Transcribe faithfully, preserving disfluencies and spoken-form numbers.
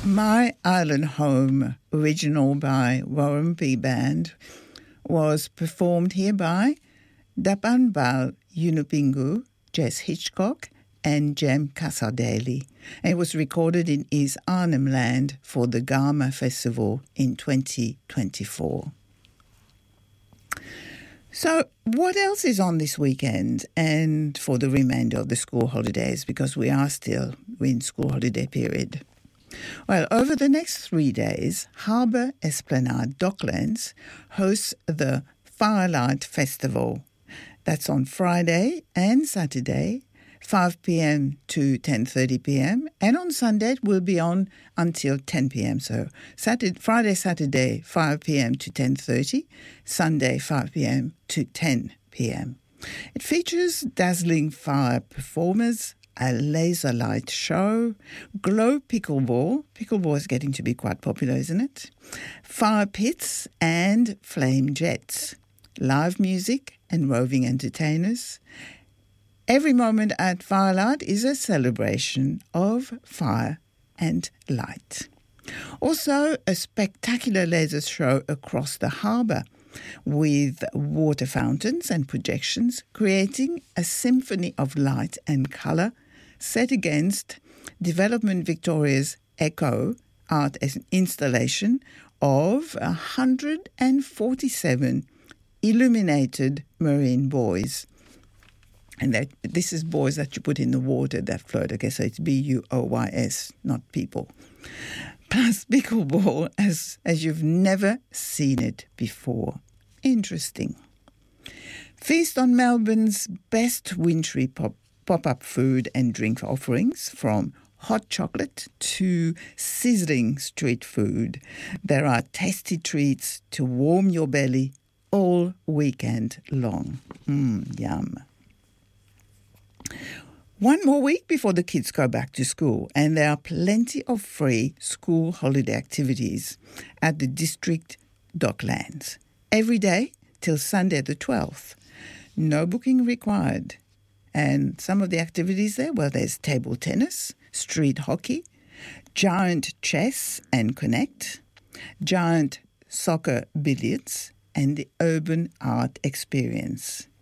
My Island Home, original by Warumpi Band, was performed here by Dapanbal Yunupingu, Jess Hitchcock, and Jem Casadeli. It was recorded in East Arnhem Land for the Gama Festival in twenty twenty-four. So what else is on this weekend and for the remainder of the school holidays, because we are still in school holiday period? Well, over the next three days, Harbour Esplanade Docklands hosts the Firelight Festival. That's on Friday and Saturday, five p.m. to ten thirty p.m. And on Sunday, it will be on until ten p.m. So Saturday, Friday, Saturday, five p.m. to ten thirty. Sunday, five p.m. to ten p.m. It features dazzling fire performers, a laser light show, glow pickleball. Pickleball is getting to be quite popular, isn't it? Fire pits and flame jets. Live music and roving entertainers. Every moment at Firelight is a celebration of fire and light. Also, a spectacular laser show across the harbour with water fountains and projections, creating a symphony of light and colour set against Development Victoria's Echo art installation of one hundred forty-seven illuminated marine buoys. And that, this is buoys that you put in the water that float. I guess so it's B U O Y S, not people. Plus pickleball as, as you've never seen it before. Interesting. Feast on Melbourne's best wintry pop, pop-up food and drink offerings, from hot chocolate to sizzling street food. There are tasty treats to warm your belly all weekend long. Mmm, yum. One more week before the kids go back to school, and there are plenty of free school holiday activities at the District Docklands. Every day till Sunday the twelfth. No booking required. And some of the activities there, well, there's table tennis, street hockey, giant chess and connect, giant soccer billiards, and the urban art experience.